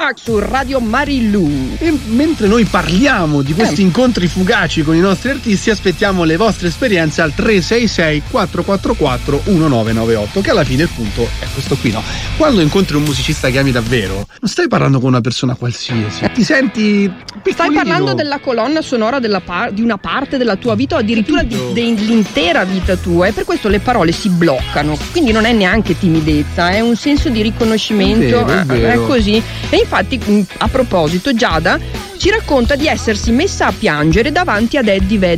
Track su Radio Marilu. E mentre noi parliamo di questi incontri fugaci con i nostri artisti, aspettiamo le vostre esperienze al 366 444 1998, che alla fine il punto è questo qui, no? Quando incontri un musicista che ami davvero, non stai parlando con una persona qualsiasi, ti senti piccolino. Stai parlando della colonna sonora di una parte della tua vita o addirittura dell'intera vita tua, e per questo le parole si bloccano, quindi non è neanche timidezza, è un senso di riconoscimento, è vero. È così. E infatti, a proposito, Giada ci racconta di essersi messa a piangere davanti ad Eddie Vedder